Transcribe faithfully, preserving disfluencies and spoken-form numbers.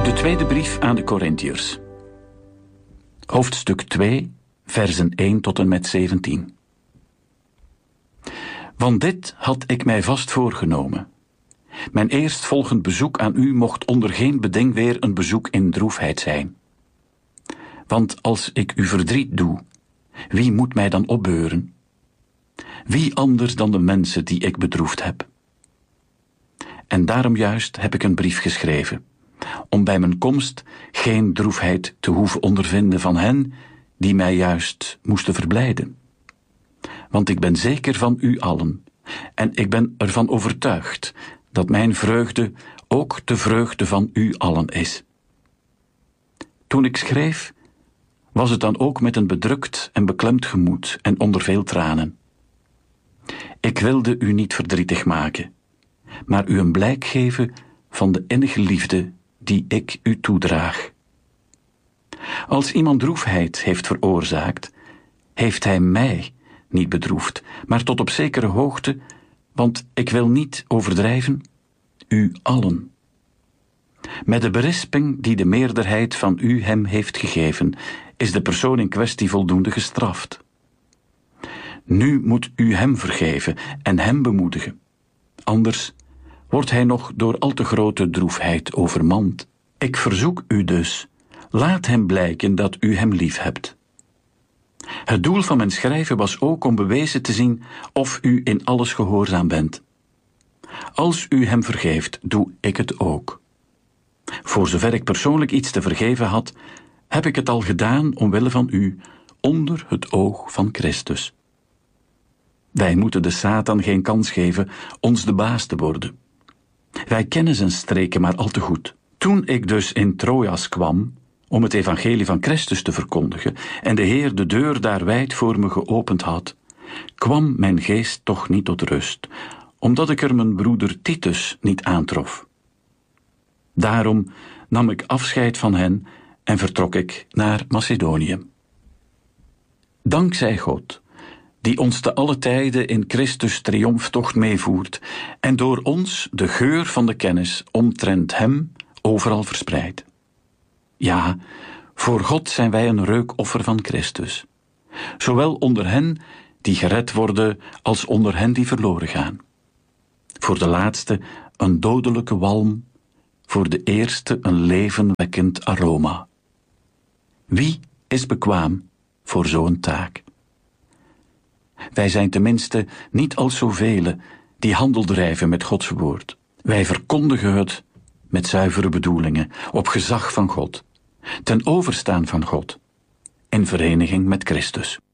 De tweede brief aan de Korintiërs. Hoofdstuk twee, versen één tot en met zeventien. Want dit had ik mij vast voorgenomen. Mijn eerstvolgend bezoek aan u mocht onder geen beding weer een bezoek in droefheid zijn. Want als ik u verdriet doe, wie moet mij dan opbeuren? Wie anders dan de mensen die ik bedroefd heb? En daarom juist heb ik een brief geschreven, om bij mijn komst geen droefheid te hoeven ondervinden van hen die mij juist moesten verblijden. Want ik ben zeker van u allen, en ik ben ervan overtuigd dat mijn vreugde ook de vreugde van u allen is. Toen ik schreef, was het dan ook met een bedrukt en beklemd gemoed en onder veel tranen. Ik wilde u niet verdrietig maken, maar u een blijk geven van de innige liefde die ik u toedraag. Als iemand droefheid heeft veroorzaakt, heeft hij mij niet bedroefd, maar tot op zekere hoogte, want ik wil niet overdrijven, u allen. Met de berisping die de meerderheid van u hem heeft gegeven, is de persoon in kwestie voldoende gestraft. Nu moet u hem vergeven en hem bemoedigen. Anders wordt hij nog door al te grote droefheid overmand. Ik verzoek u dus, laat hem blijken dat u hem lief hebt. Het doel van mijn schrijven was ook om bewezen te zien of u in alles gehoorzaam bent. Als u hem vergeeft, doe ik het ook. Voor zover ik persoonlijk iets te vergeven had, heb ik het al gedaan omwille van u, onder het oog van Christus. Wij moeten de Satan geen kans geven ons de baas te worden. Wij kennen zijn streken maar al te goed. Toen ik dus in Troas kwam, om het evangelie van Christus te verkondigen, en de Heer de deur daar wijd voor me geopend had, kwam mijn geest toch niet tot rust, omdat ik er mijn broeder Titus niet aantrof. Daarom nam ik afscheid van hen en vertrok ik naar Macedonië. Dankzij God, die ons te alle tijden in Christus triomftocht meevoert en door ons de geur van de kennis omtrent hem overal verspreidt. Ja, voor God zijn wij een reukoffer van Christus, zowel onder hen die gered worden als onder hen die verloren gaan. Voor de laatste een dodelijke walm, voor de eerste een levenwekkend aroma. Wie is bekwaam voor zo'n taak? Wij zijn tenminste niet als zoveel die handel drijven met Gods woord. Wij verkondigen het met zuivere bedoelingen, op gezag van God, ten overstaan van God, in vereniging met Christus.